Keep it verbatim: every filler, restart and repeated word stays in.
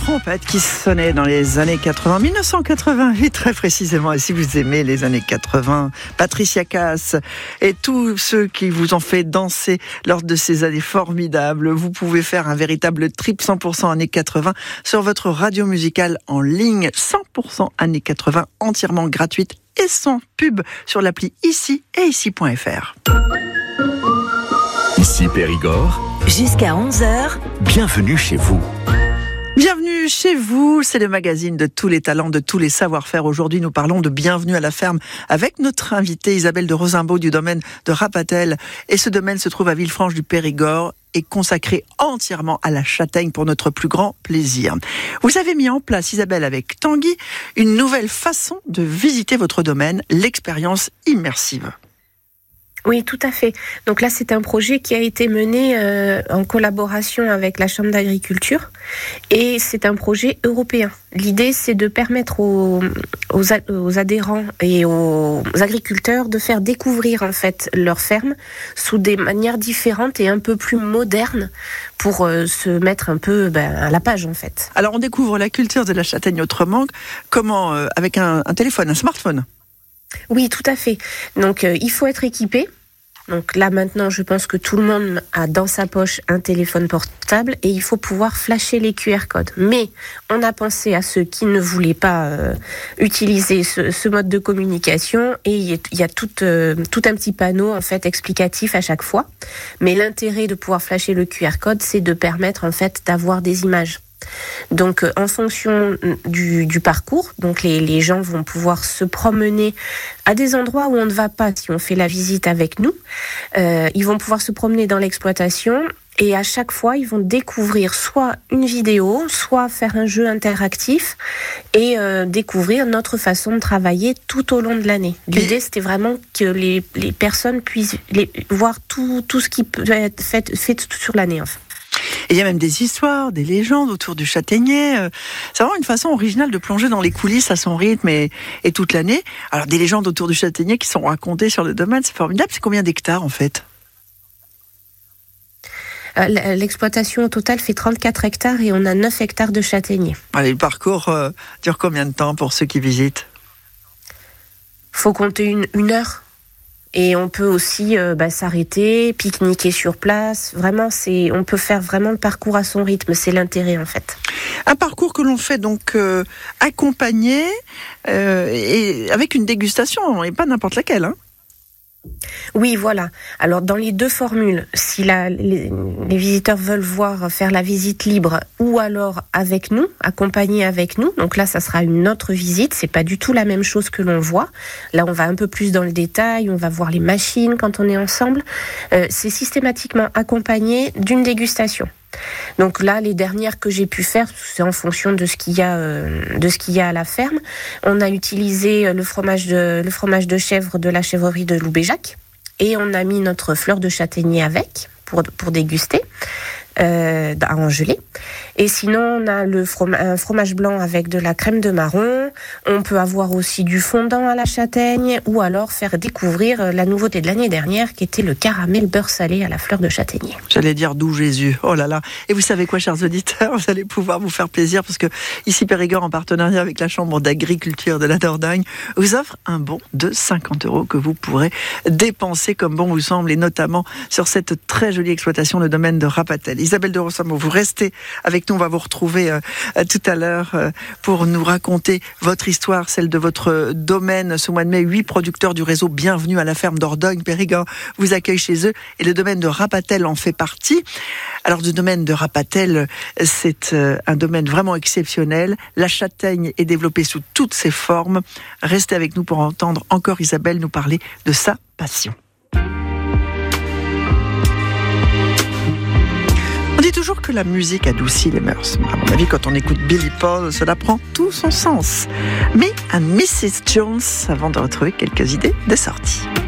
trompette qui sonnait dans les années quatre-vingts, dix-neuf cent quatre-vingt-huit très précisément. Et si vous aimez les années quatre-vingts, Patricia Cass et tous ceux qui vous ont fait danser lors de ces années formidables, vous pouvez faire un véritable trip cent pour cent années quatre-vingts sur votre radio musicale en ligne, cent pour cent années quatre-vingts, entièrement gratuite et sans pub sur l'appli ici et ici point f r. Ici Périgord. Jusqu'à onze heures. Bienvenue chez vous. Bienvenue chez vous, c'est le magazine de tous les talents, de tous les savoir-faire. Aujourd'hui, nous parlons de Bienvenue à la ferme avec notre invitée Isabelle de Rosimbaud du domaine de Rapatel. Et ce domaine se trouve à Villefranche du Périgord et consacré entièrement à la châtaigne pour notre plus grand plaisir. Vous avez mis en place, Isabelle, avec Tanguy, une nouvelle façon de visiter votre domaine, l'expérience immersive. Oui, tout à fait. Donc là, c'est un projet qui a été mené euh, en collaboration avec la Chambre d'agriculture et c'est un projet européen. L'idée, c'est de permettre aux, aux, aux adhérents et aux agriculteurs de faire découvrir en fait leur ferme sous des manières différentes et un peu plus modernes pour euh, se mettre un peu ben, à la page en fait. Alors, on découvre la culture de la châtaigne autrement, comment euh, avec un, un téléphone, un smartphone. Oui, tout à fait. Donc, euh, il faut être équipé. Donc là, maintenant, je pense que tout le monde a dans sa poche un téléphone portable et il faut pouvoir flasher les Q R codes. Mais on a pensé à ceux qui ne voulaient pas euh, utiliser ce, ce mode de communication et il y a tout, euh, tout un petit panneau en fait explicatif à chaque fois. Mais l'intérêt de pouvoir flasher le Q R code, c'est de permettre en fait d'avoir des images. Donc, euh, en fonction du, du parcours, donc les, les gens vont pouvoir se promener à des endroits où on ne va pas si on fait la visite avec nous. Euh, ils vont pouvoir se promener dans l'exploitation et à chaque fois, ils vont découvrir soit une vidéo, soit faire un jeu interactif et euh, découvrir notre façon de travailler tout au long de l'année. L'idée, c'était vraiment que les, les personnes puissent les, voir tout, tout ce qui peut être fait, fait sur l'année, en fait. Et il y a même des histoires, des légendes autour du châtaignier. C'est vraiment une façon originale de plonger dans les coulisses à son rythme et, et toute l'année. Alors, des légendes autour du châtaignier qui sont racontées sur le domaine, c'est formidable. C'est combien d'hectares, en fait ? L'exploitation au total fait trente-quatre hectares et on a neuf hectares de châtaigniers. Allez, le parcours euh, dure combien de temps pour ceux qui visitent ? Faut compter une, une heure. Et on peut aussi euh, bah, s'arrêter, pique-niquer sur place. Vraiment, c'est, on peut faire vraiment le parcours à son rythme. C'est l'intérêt, en fait. Un parcours que l'on fait donc euh, accompagné euh, et avec une dégustation, et pas n'importe laquelle, hein. Oui, voilà. Alors, dans les deux formules, si la, les, les visiteurs veulent voir faire la visite libre ou alors avec nous, accompagné avec nous, donc là, ça sera une autre visite. C'est pas du tout la même chose que l'on voit. Là, on va un peu plus dans le détail. On va voir les machines quand on est ensemble. Euh, c'est systématiquement accompagné d'une dégustation. Donc là, les dernières que j'ai pu faire, c'est en fonction de ce qu'il y a, euh, de ce qu'il y a à la ferme. On a utilisé le fromage de, le fromage de chèvre de la chèvrerie de Loubéjac et on a mis notre fleur de châtaignier avec pour, pour déguster. Euh, en gelée. Et sinon, on a le froma- un fromage blanc avec de la crème de marron. On peut avoir aussi du fondant à la châtaigne ou alors faire découvrir la nouveauté de l'année dernière qui était le caramel beurre salé à la fleur de châtaignier. J'allais dire d'où Jésus. Oh là là. Et vous savez quoi, chers auditeurs, vous allez pouvoir vous faire plaisir parce que ici Périgord, en partenariat avec la Chambre d'agriculture de la Dordogne, vous offre un bon de cinquante euros que vous pourrez dépenser comme bon vous semble et notamment sur cette très jolie exploitation, le domaine de Rapatel. Isabelle de Rosimbaud, vous restez avec nous, on va vous retrouver euh, tout à l'heure euh, pour nous raconter votre histoire, celle de votre domaine. Ce mois de mai, huit producteurs du réseau Bienvenue à la ferme Dordogne Périgord vous accueillent chez eux et le domaine de Rapatel en fait partie. Alors, le domaine de Rapatel, c'est euh, un domaine vraiment exceptionnel. La châtaigne est développée sous toutes ses formes. Restez avec nous pour entendre encore Isabelle nous parler de sa passion. On dit toujours que la musique adoucit les mœurs. À mon avis, quand on écoute Billy Paul, cela prend tout son sens. Mais un missus Jones avant de retrouver quelques idées de sortie.